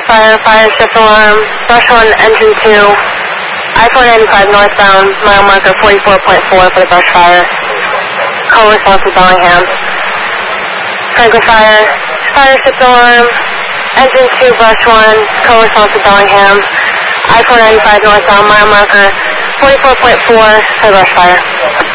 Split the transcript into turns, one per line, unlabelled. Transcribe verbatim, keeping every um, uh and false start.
fire, fire shift alarm, brush one, engine two, I four ninety-five northbound, mile marker forty-four point four for the brush fire. Call response to Bellingham. Franklin fire, fire shift alarm, engine two, brush one, call response to Bellingham. I four ninety-five northbound, mile marker forty-four point four for the brush fire.